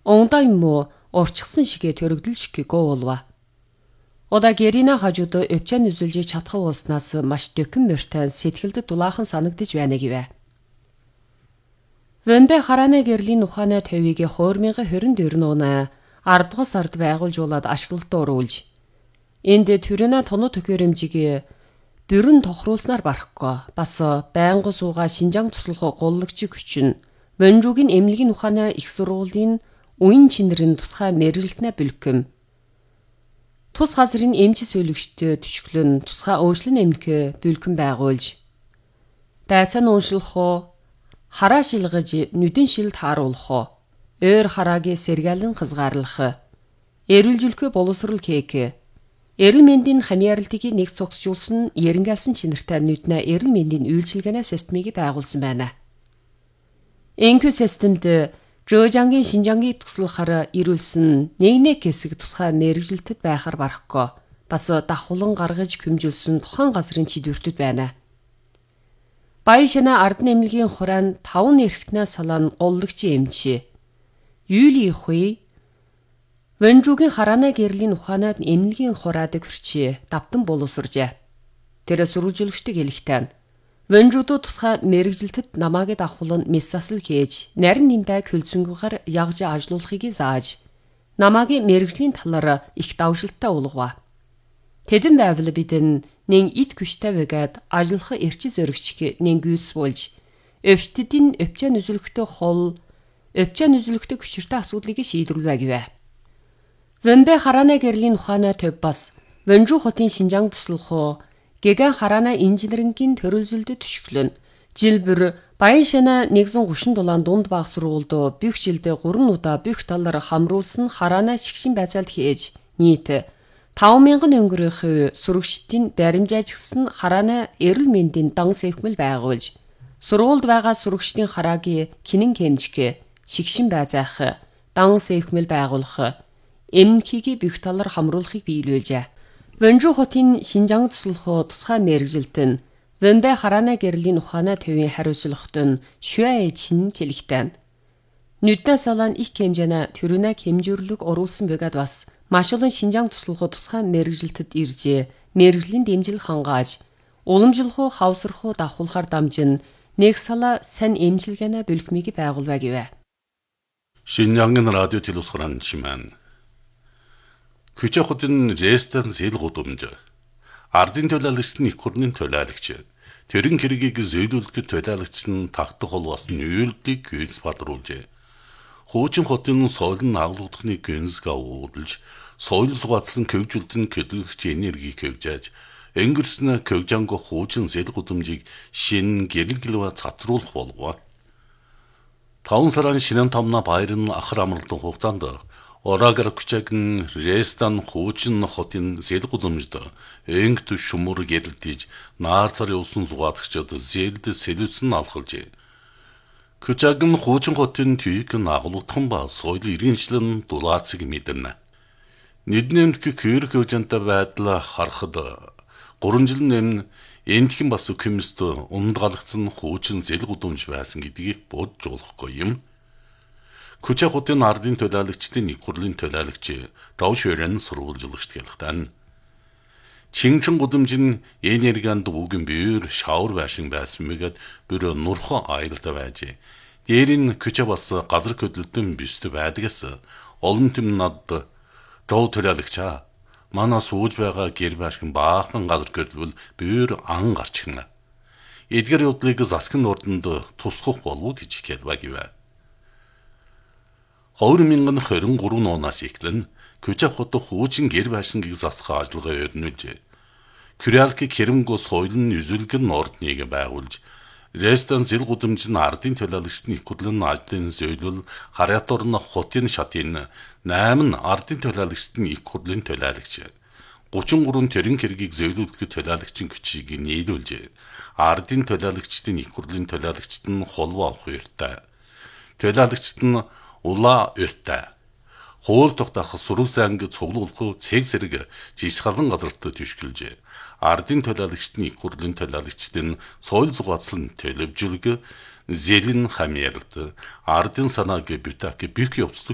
онда юм орчихсон шигэ төрөгдөл шиг гоолва. Ода гэрина хажууд өвчөн үзүүлж чадах болснаас маш дөкөн мөртэн сэтгэлд дулаахан санагдаж байна гэвэ. Вэмбэ харааны гэрлийн ухааны төвийг 2024 оны 10 дугаар сард байгуулжуулаад ашиглалт оруулж энд төрөнө тоног төхөөрөмжийг дөрөн тохируулснаар барахгүй бас байнга сууга Шинжаан туслах голлогч хүчин Вэнжүүгийн эмнэлгийн ухааны их сургуулийн үеийн чинэрийн тусгай мэрэгжилтнээ бүлгэм. Тус газрын эмч сөөлөгчтэй төшөглөн тусгай өөрчлөн эмнэлэг бүлгэн байгуулж дайцаан уншлах хараа шилгэж нүдэн шил тааруулах өөр хараагийн сэргэлэн хязгаарлах эрүүлжүүлэх боловсрол кек эрүүл мэндийн хамьяаралтыг нэг цогцжуулсан ярингаалсан чинэртэй нүднэ эрүүл мэндийн үйлчилгээний системийг байгуулсан байна. Энэхүү системд Жожангийн Шинжаангийн туслахаар ирүүлсэн нэг хэсэг тусгай мэрэгжилтэд байхаар барахгүй бас давхулан гаргаж хэмжүүлсэн тухайн газрын чидвэртэд байна. Баяшина ард нэмлэгийн хураан 5 нэрхтнээ салаан голлогч эмч Юли Хуй Вэнжүүгийн харааны гэрлийн ухаанаад эмнэлгийн хураад гэрчи давтан боловсржээ. Тэр сурвалжуулагчдыг хэлэхдээ Вэнжүүдөө тусгай мэрэгжилтэд намаагийн давхулан мессасл хийж нарийн нэмбай хөлзөнгөөр ягж ажилуулахыг зааж намаагийн мэрэгжлийн талаар их давшилттай уулгав. Тэдэн байвал бидэн нэн ит күштэй байгаад ажиллах эрчи зөрөгчг нэн гүйс болж өвчтдийн өвчөн үзүүлэхтэй хол өвчөн үзүүлэхтэй хүчиртэй асуудлыг шийдвэрлэв гэвэ. Вэмбэ харааны гэрлийн ухааны төв бас Вэнжүү хотын Шинжаан туслах гэгэн хараана инженерингийн төрөлзөлдөд төшөглөн жилбэр Баяншана 130 дулаан дунд баг сургуульд бүх жилдээ 3 удаа бүх талаар хамруулсан хараана шигшин байцаалт хийж нийт 5000 өнгөрөх сурагчдын баримжаажгсан хараана эрүүл мэндийн дан сэвхмэл байгуулж сургуульд байгаа сурагчдын хараагийн кинэн хэмжих шигшин байцаах дан сэвхмэл байгуулах эмнэлгийг бүх талаар хамруулахыг биелүүлжээ. Вэнжүү хотын Шинжаан туслах тусгай мэрэгжилт нь Вэмбэ харааны гэрлийн ухааны төвийн хариуцлагт нь шүэ чин хэлэхтэн. Нүднээ салаан их хэмжээний төрөнө хэмжүүрлэг оруулсан байгаад бас маш олон Шинжаан туслах тусгай мэрэгжилтэд ирж мэрэгжлийн дэмжил хангааж уламжлах хавсрах давхуулахар дамжин нэг сала сайн эмчилгээний бүлгмийг байгуулваа гэвэ. Шинжаангийн радио телевизхорон чимэн Küçük Хотын рестан сэл гудамж ардын төлөөлөгчд нь их хурлын төлөөлөгч төрийн хэргийг зөөлүүлэх төлөөлөгч нь тагтах холбоос нь үйлдэлийг гүйс бадруулжээ. Хуучин хотын соёлын агуулгын гэнсгээ уулж соёл сугаацлан көвжүүлтэн хөдөлгөгч энергийг хөвжээж өнгөрсөн көвжанго хуучин сэл гудамжийг шин гэрэлгэлва цацруулах болов. 5 сарын шинэн тамна баярын ахар амралтын хугацаанд Орагар күчэгэн рестан хуучин хотын сэл гудамжд энгт шумур гэрэлтиж наар цар явсан сугаацчид зэлд сэлүсэн алхалжээ. Күчэгэн хуучин хотын түйг агуулгатхан ба соёл иргэншлэн дулаацыг мэдэрнэ. Нийднэмтг хөрөх хөвжөнтэй байдал харахад 3 жил нэм энтхэн бас үкэмст ундгалагдсан хуучин сэл гудамж байсан гэдгийг бодж болохгүй юм. Küçük Хотын ардын төлөөлөгчдийн их хурлын төлөөлөгч Давшөрэн сурвалжуулагчд хэлэхдээ Чинчин гудамжин энергианд үгэн бээр шавар байшин байсан мэгэд бүр нурхан айлтай байж дээрийн küçük бас газар хөдлөлтөн бюст байдгаас олон төм над Дов төлөөлөгч манай сууж байгаа гэр байшин баахан газар хөдлөл бээр ан гарчихна. Эдгээр явдлыг засгийн ордонд тусгах болов гэж хэлвэ гэвэ. 2023 оноос эхлэн Küçük Хот хуучин гэр байшингийг засах ажиллагаа өрнүүлжээ. Кюралки Керэмго соёлын үзүүлгэн ордныг байгуулж, рестан сэл гудамж нь ардын төлөөлөгчдийн их хурлын ажлын зөөлөл Хараторн хотын шатын 8 ардын төлөөлөгчдийн их хурлын төлөөлөгч 33 төрийн хэргийг зөөлүүлэх төлөөлөгчийн хүчийг нийлүүлжээ. Ардын төлөөлөгчдийн их хурлын төлөөлөгчд нь холбоо авах ёртой. Төлөөлөгчд нь Ула өртөө. Хоол тогтоох сураг занг цуглуулах цэг зэрэг жишгалан газарт төшгөлжээ. Ардын төлөөлөгчдийн их хурлын төлөөлөгчдийн соёл зугаацлан төлөвжүүлэг, зэлэн хамьяалт, ардын санааг бүтэх бүх явцлыг